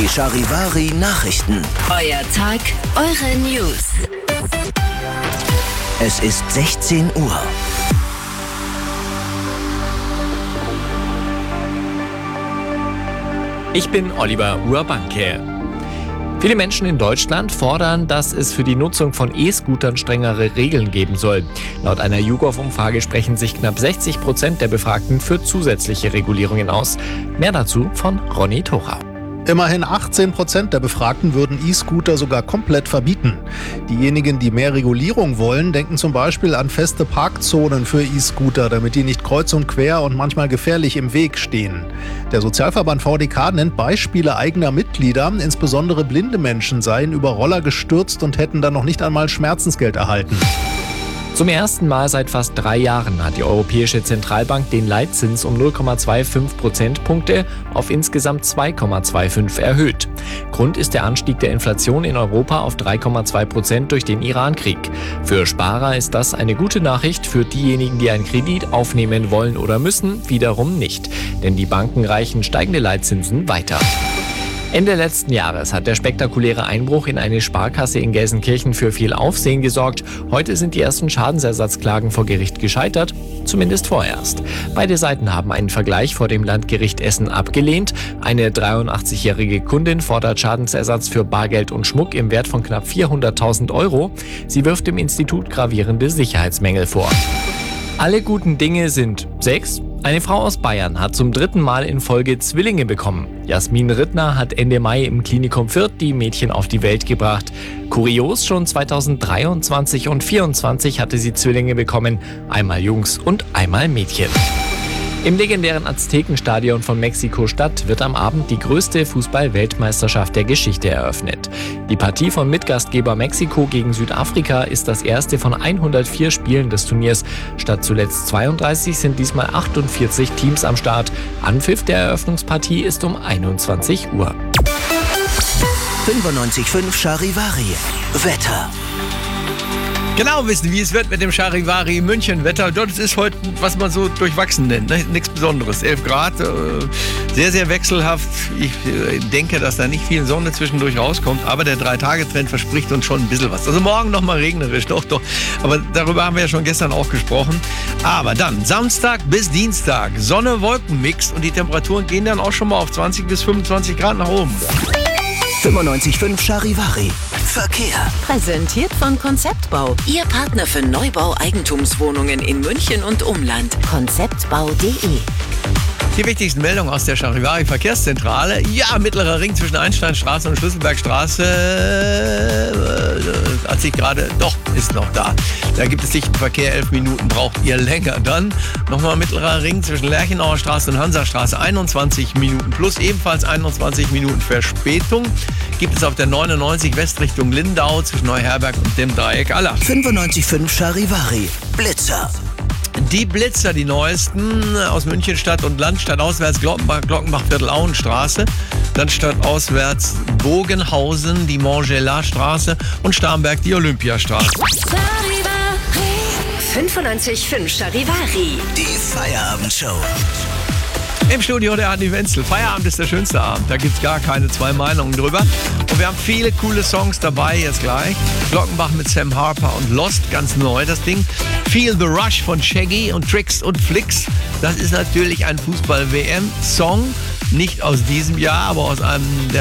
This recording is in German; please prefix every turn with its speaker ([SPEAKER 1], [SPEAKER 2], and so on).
[SPEAKER 1] Die Charivari Nachrichten.
[SPEAKER 2] Euer Tag, eure News.
[SPEAKER 1] Es ist 16 Uhr.
[SPEAKER 3] Ich bin Oliver Urbanke. Viele Menschen in Deutschland fordern, dass es für die Nutzung von E-Scootern strengere Regeln geben soll. Laut einer YouGov-Umfrage sprechen sich knapp 60% der Befragten für zusätzliche Regulierungen aus. Mehr dazu von Ronny Thora.
[SPEAKER 4] Immerhin 18% der Befragten würden E-Scooter sogar komplett verbieten. Diejenigen, die mehr Regulierung wollen, denken zum Beispiel an feste Parkzonen für E-Scooter, damit die nicht kreuz und quer und manchmal gefährlich im Weg stehen. Der Sozialverband VDK nennt Beispiele eigener Mitglieder, insbesondere blinde Menschen seien über Roller gestürzt und hätten dann noch nicht einmal Schmerzensgeld erhalten.
[SPEAKER 3] Zum ersten Mal seit fast 3 Jahren hat die Europäische Zentralbank den Leitzins um 0,25 Prozentpunkte auf insgesamt 2,25 erhöht. Grund ist der Anstieg der Inflation in Europa auf 3,2% durch den Iran-Krieg. Für Sparer ist das eine gute Nachricht, für diejenigen, die einen Kredit aufnehmen wollen oder müssen, wiederum nicht. Denn die Banken reichen steigende Leitzinsen weiter. Ende letzten Jahres hat der spektakuläre Einbruch in eine Sparkasse in Gelsenkirchen für viel Aufsehen gesorgt. Heute sind die ersten Schadensersatzklagen vor Gericht gescheitert, zumindest vorerst. Beide Seiten haben einen Vergleich vor dem Landgericht Essen abgelehnt. Eine 83-jährige Kundin fordert Schadensersatz für Bargeld und Schmuck im Wert von knapp 400.000 Euro. Sie wirft dem Institut gravierende Sicherheitsmängel vor. Alle guten Dinge sind 6. Eine Frau aus Bayern hat zum 3. Mal in Folge Zwillinge bekommen. Jasmin Rittner hat Ende Mai im Klinikum Fürth die Mädchen auf die Welt gebracht. Kurios, schon 2023 und 2024 hatte sie Zwillinge bekommen. Einmal Jungs und einmal Mädchen. Im legendären Aztekenstadion von Mexiko-Stadt wird am Abend die größte Fußball-Weltmeisterschaft der Geschichte eröffnet. Die Partie von Mitgastgeber Mexiko gegen Südafrika ist das erste von 104 Spielen des Turniers. Statt zuletzt 32 sind diesmal 48 Teams am Start. Anpfiff der Eröffnungspartie ist um 21 Uhr.
[SPEAKER 1] 95.5 Charivari. Wetter.
[SPEAKER 5] Genau wissen, wie es wird mit dem Charivari München Wetter. Dort ist heute, was man so durchwachsen nennt, ne? Nichts Besonderes. 11 Grad, sehr, sehr wechselhaft. Ich denke, dass da nicht viel Sonne zwischendurch rauskommt, aber der 3-Tage-Trend verspricht uns schon ein bisschen was. Also morgen nochmal regnerisch, doch. Aber darüber haben wir ja schon gestern auch gesprochen. Aber dann Samstag bis Dienstag Sonne-Wolken-Mix und die Temperaturen gehen dann auch schon mal auf 20 bis 25 Grad nach oben.
[SPEAKER 1] 95.5 Charivari. Verkehr.
[SPEAKER 2] Präsentiert von Konzeptbau. Ihr Partner für Neubau Eigentumswohnungen in München und Umland. Konzeptbau.de.
[SPEAKER 5] Die wichtigsten Meldungen aus der Charivari Verkehrszentrale. Ja, mittlerer Ring zwischen Einsteinstraße und Schlüsselbergstraße hat sich gerade, doch, ist noch da. Da gibt es dichten Verkehr, 11 Minuten braucht ihr länger. Dann nochmal mittlerer Ring zwischen Lerchenauer Straße und Hansastraße, 21 Minuten plus ebenfalls 21 Minuten Verspätung. Gibt es auf der 99 Westrichtung Lindau zwischen Neuherberg und dem Dreieck Allach.
[SPEAKER 1] 95.5 Charivari. Blitzer.
[SPEAKER 5] Die Blitzer, die neuesten aus München Stadt und Land, stadtauswärts Glockenbach Viertel-Auenstraße, dann stadtauswärts Bogenhausen, die Montgelat-Straße und Starnberg die Olympiastraße.
[SPEAKER 2] 95.5 Charivari.
[SPEAKER 1] Die Feierabendshow.
[SPEAKER 5] Im Studio der Adi Wenzel. Feierabend ist der schönste Abend. Da gibt es gar keine zwei Meinungen drüber. Und wir haben viele coole Songs dabei jetzt gleich. Glockenbach mit Sam Harper und Lost, ganz neu das Ding. Feel the Rush von Shaggy und Tricks und Flicks. Das ist natürlich ein Fußball-WM-Song. Nicht aus diesem Jahr, aber aus einem der